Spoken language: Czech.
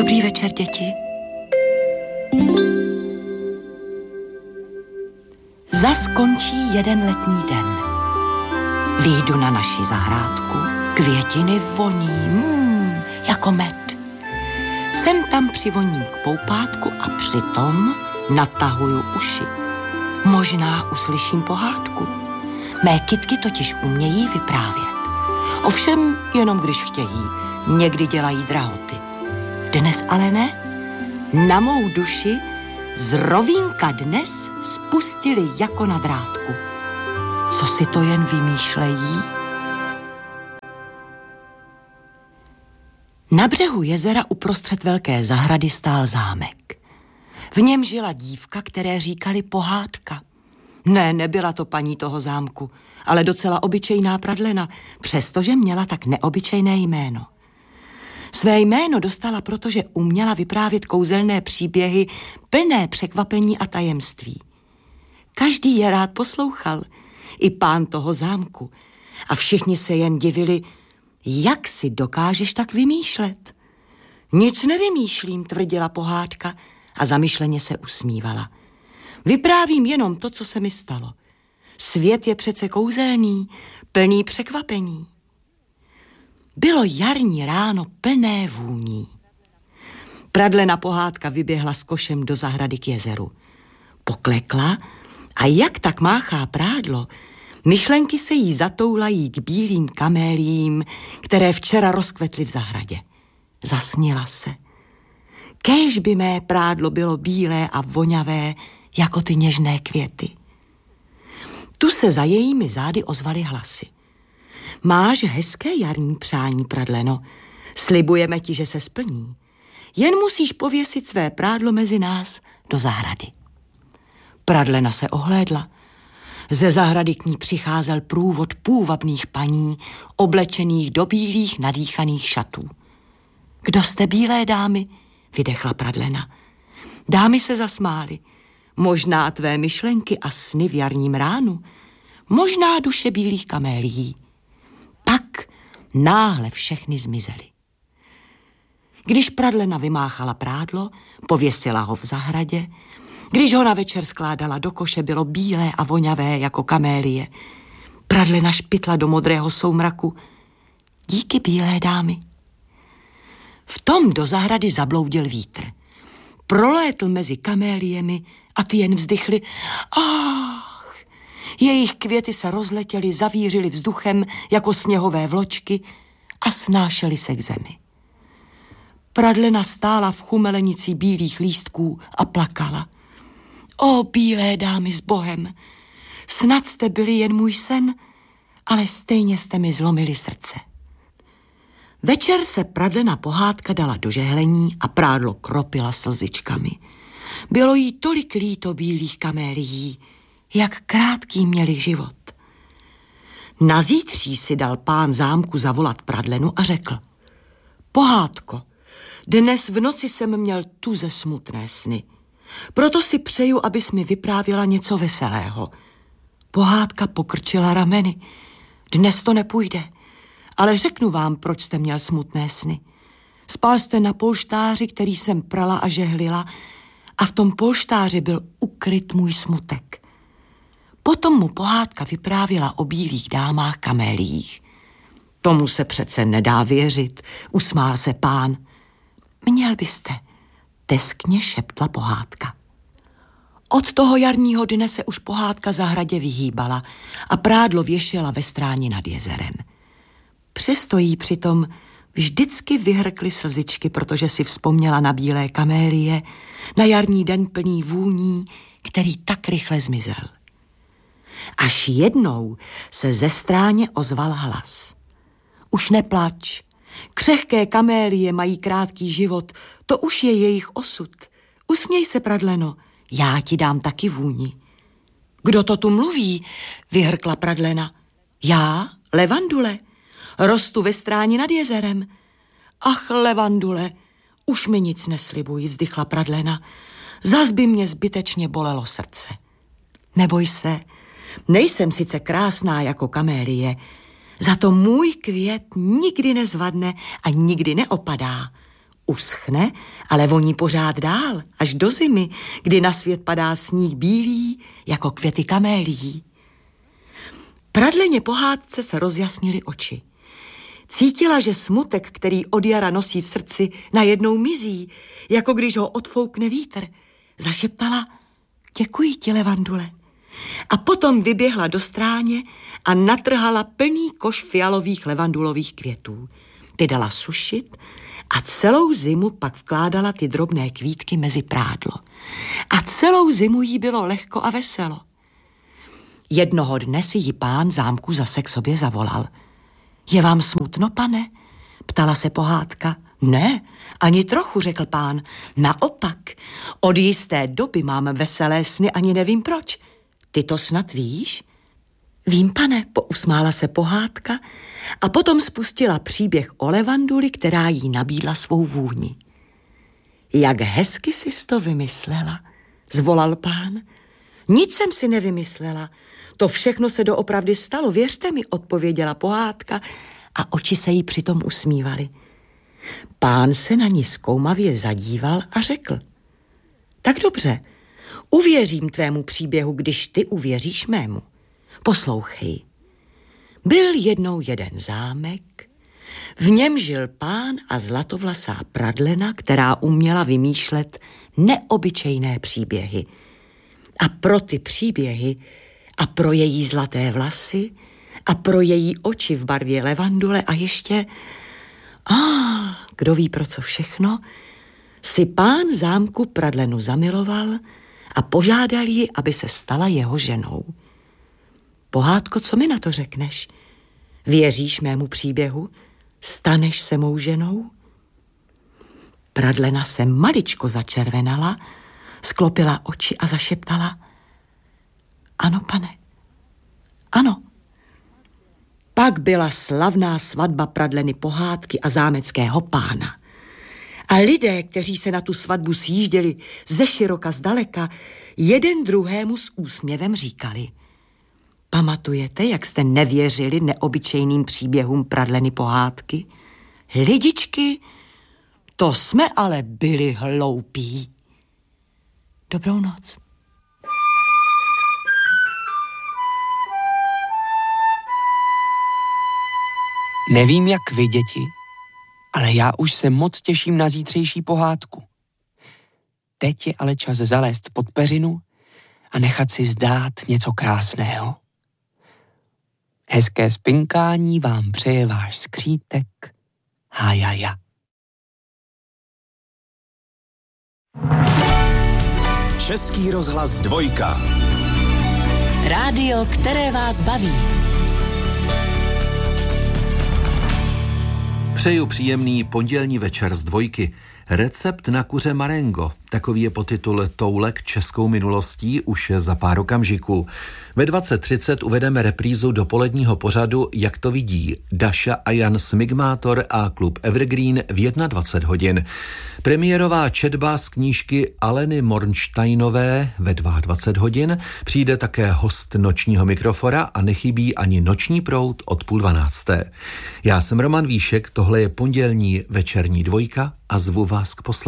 Dobrý večer, děti. Zas končí jeden letní den. Vyjdu na naši zahrádku, květiny voní, jako med. Sem tam přivoním k poupátku a přitom natahuju uši. Možná uslyším pohádku. Mé kytky totiž umějí vyprávět. Ovšem jenom když chtějí, někdy dělají drahoty. Dnes ale ne. Na mou duši z rovínka dnes spustili jako na drátku. Co si to jen vymýšlejí? Na břehu jezera uprostřed velké zahrady stál zámek. V něm žila dívka, které říkali pohádka. Ne, nebyla to paní toho zámku, ale docela obyčejná pradlena, přestože měla tak neobyčejné jméno. Své jméno dostala, protože uměla vyprávět kouzelné příběhy plné překvapení a tajemství. Každý je rád poslouchal, i pán toho zámku, a všichni se jen divili, jak si dokážeš tak vymýšlet. Nic nevymýšlím, tvrdila pohádka a zamyšleně se usmívala. Vyprávím jenom to, co se mi stalo. Svět je přece kouzelný, plný překvapení. Bylo jarní ráno plné vůní. Pradlena pohádka vyběhla s košem do zahrady k jezeru. Poklekla a jak tak máchá prádlo, myšlenky se jí zatoulají k bílým kaméliím, které včera rozkvetly v zahradě. Zasnila se. Kéž by mé prádlo bylo bílé a voňavé, jako ty něžné květy. Tu se za jejími zády ozvaly hlasy. Máš hezké jarní přání, pradleno. Slibujeme ti, že se splní. Jen musíš pověsit své prádlo mezi nás do zahrady. Pradlena se ohlédla. Ze zahrady k ní přicházel průvod půvabných paní, oblečených do bílých nadýchaných šatů. Kdo jste, bílé dámy? Vydechla pradlena. Dámy se zasmály. Možná tvé myšlenky a sny v jarním ránu. Možná duše bílých kamélií. Pak náhle všechny zmizely. Když pradlena vymáchala prádlo, pověsila ho v zahradě. Když ho na večer skládala do koše, bylo bílé a voňavé jako kamélie. Pradlena špitla do modrého soumraku. Díky, bílé dámy. V tom do zahrady zabloudil vítr. Prolétl mezi kaméliemi a ty jen vzdychly. Ach! Jejich květy se rozletěly, zavířily vzduchem jako sněhové vločky a snášely se k zemi. Pradlena stála v chumelenici bílých lístků a plakala. O, bílé dámy s Bohem, snad jste byli jen můj sen, ale stejně jste mi zlomili srdce. Večer se pradlena pohádka dala do žehlení a prádlo kropila slzičkami. Bylo jí tolik líto bílých kamélií, jak krátký měli život. Nazítří si dal pán zámku zavolat pradlenu a řekl: Pohádko, dnes v noci jsem měl tuze smutné sny. Proto si přeju, abys mi vyprávěla něco veselého. Pohádka pokrčila rameny. Dnes to nepůjde, ale řeknu vám, proč jste měl smutné sny. Spal jste na polštáři, který jsem prala a žehlila, a v tom polštáři byl ukryt můj smutek. Potom mu pohádka vyprávěla o bílých dámách kaméliích. Tomu se přece nedá věřit, usmál se pán. Měl byste, teskně šeptla pohádka. Od toho jarního dne se už pohádka zahradě vyhýbala a prádlo věšela ve stráni nad jezerem. Přesto jí přitom vždycky vyhrkly slzičky, protože si vzpomněla na bílé kamélie, na jarní den plný vůní, který tak rychle zmizel. Až jednou se ze stráně ozval hlas. Už neplač, křehké kamélie mají krátký život, to už je jejich osud. Usměj se, pradleno, já ti dám taky vůni. Kdo to tu mluví? Vyhrkla pradlena. Já, Levandule, rostu ve stráni nad jezerem. Ach, Levandule, už mi nic neslibuj, vzdychla pradlena. Zas by mě zbytečně bolelo srdce. Neboj se, nejsem sice krásná jako kamélie, za to můj květ nikdy nezvadne a nikdy neopadá. Uschne, ale voní pořád dál, až do zimy, kdy na svět padá sníh bílý, jako květy kamélí. Pradleně pohádce se rozjasnily oči. Cítila, že smutek, který od jara nosí v srdci, najednou mizí, jako když ho odfoukne vítr. Zašeptala: děkuji ti, levandule. A potom vyběhla do stráně a natrhala plný koš fialových levandulových květů. Ty dala sušit a celou zimu pak vkládala ty drobné kvítky mezi prádlo. A celou zimu jí bylo lehko a veselo. Jednoho dne si ji pán zámku zase k sobě zavolal. Je vám smutno, pane? Ptala se pohádka. Ne, ani trochu, řekl pán. Naopak, od jisté doby mám veselé sny, ani nevím proč. Ty to snad víš? Vím, pane, pousmála se pohádka a potom spustila příběh o levanduli, která jí nabídla svou vůni. Jak hezky jsi to vymyslela, zvolal pán. Nic jsem si nevymyslela, to všechno se doopravdy stalo, věřte mi, odpověděla pohádka a oči se jí přitom usmívaly. Pán se na ní zkoumavě zadíval a řekl: tak dobře, uvěřím tvému příběhu, když ty uvěříš mému. Poslouchej. Byl jednou jeden zámek, v něm žil pán a zlatovlasá pradlena, která uměla vymýšlet neobyčejné příběhy. A pro ty příběhy a pro její zlaté vlasy a pro její oči v barvě levandule a ještě, kdo ví pro co všechno, si pán zámku pradlenu zamiloval a požádal ji, aby se stala jeho ženou. Pohádko, co mi na to řekneš? Věříš mému příběhu? Staneš se mou ženou? Pradlena se maličko začervenala, sklopila oči a zašeptala: ano, pane, ano. Pak byla slavná svatba pradleny pohádky a zámeckého pána. A lidé, kteří se na tu svatbu sjížděli ze široka zdaleka, jeden druhému s úsměvem říkali: pamatujete, jak jste nevěřili neobyčejným příběhům pradleny pohádky? Lidičky, to jsme ale byli hloupí. Dobrou noc. Nevím, jak vy, děti, ale já už se moc těším na zítřejší pohádku. Teď je ale čas zalézt pod peřinu a nechat si zdát něco krásného. Hezké spinkání vám přeje váš skřítek Hájaja. Český rozhlas 2. Rádio, které vás baví. Přeju příjemný pondělní večer z 2. Recept na kuře marengo. Takový je podtitul Toulek českou minulostí už za pár okamžiků. Ve 20:30 uvedeme reprízu dopoledního pořadu Jak to vidí Daša a Jan Smigmátor a klub Evergreen v 21 hodin. Premiérová četba z knížky Aleny Mornsteinové ve 22 hodin. Přijde také host nočního mikrofora a nechybí ani noční proud od 11:30. Já jsem Roman Víšek, tohle je pondělní večerní 2 a zvu vás k poslechu.